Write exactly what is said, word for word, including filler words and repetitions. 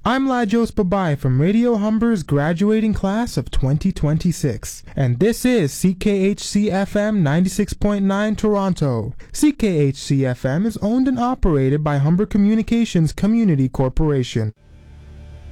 I'm Lajos Babai from Radio Humber's graduating class of twenty twenty-six, and this is C K H C F M ninety-six point nine Toronto. C K H C F M is owned and operated by Humber Communications Community Corporation.